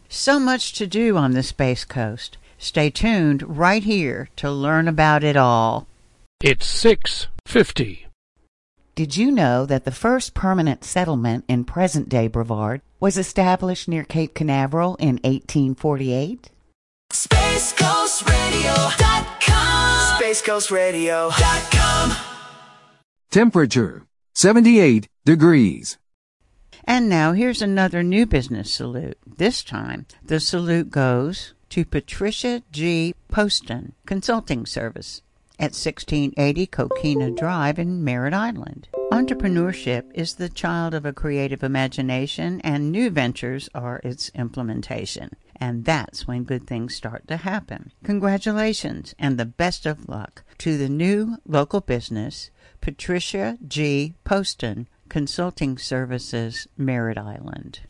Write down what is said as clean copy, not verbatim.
So much to do on the Space Coast. Stay tuned right here to learn about it all. It's 6:50. Did you know that the first permanent settlement in present-day Brevard was established near Cape Canaveral in 1848? SpaceCoastRadio.com. SpaceCoastRadio.com. Temperature 78 degrees. And now here's another new business salute. This time, the salute goes to Patricia G. Poston Consulting Service at 1680 Coquina Drive in Merritt Island. Entrepreneurship is the child of a creative imagination, and new ventures are its implementation. And that's when good things start to happen. Congratulations and the best of luck to the new local business, Patricia G. Poston Consulting Services, Merritt Island.